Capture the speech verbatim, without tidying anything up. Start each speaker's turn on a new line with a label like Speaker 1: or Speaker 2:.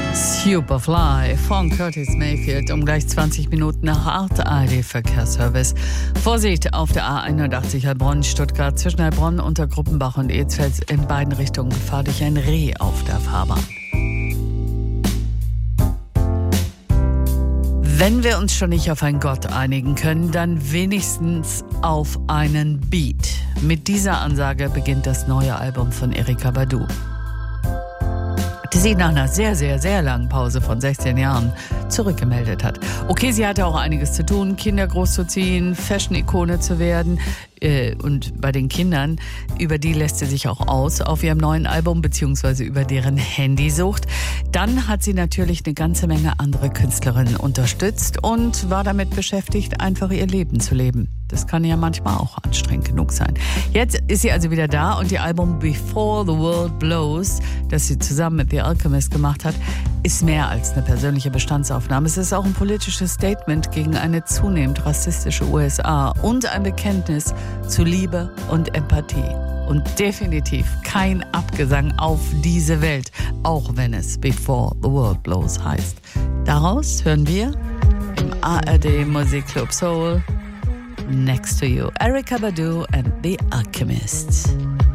Speaker 1: Superfly von Curtis Mayfield um gleich zwanzig Minuten nach acht. A R D-Verkehrsservice. Vorsicht auf der A einundachtzig Heilbronn-Stuttgart zwischen Heilbronn, Untergruppenbach und Etzfels in beiden Richtungen Gefahr durch ein Reh auf der Fahrbahn. Wenn wir uns schon nicht auf einen Gott einigen können, dann wenigstens auf einen Beat. Mit dieser Ansage beginnt das neue Album von Erykah Badu, die sie nach einer sehr, sehr, sehr langen Pause von sechzehn Jahren zurückgemeldet hat. Okay, sie hatte auch einiges zu tun, Kinder großzuziehen, Fashion-Ikone zu werden. Äh, und bei den Kindern, über die lässt sie sich auch aus auf ihrem neuen Album, beziehungsweise über deren Handysucht. Dann hat sie natürlich eine ganze Menge andere Künstlerinnen unterstützt und war damit beschäftigt, einfach ihr Leben zu leben. Das kann ja manchmal auch anstrengend genug sein. Jetzt ist sie also wieder da und ihr Album Before the World Blows, das sie zusammen mit The Alchemist gemacht hat, ist mehr als eine persönliche Bestandsaufnahme. Es ist auch ein politisches Statement gegen eine zunehmend rassistische U S A und ein Bekenntnis zu Liebe und Empathie. Und definitiv kein Abgesang auf diese Welt, auch wenn es Before the World Blows heißt. Daraus hören wir im A R D Musikclub Soul Next to You, Erykah Badu and The Alchemist.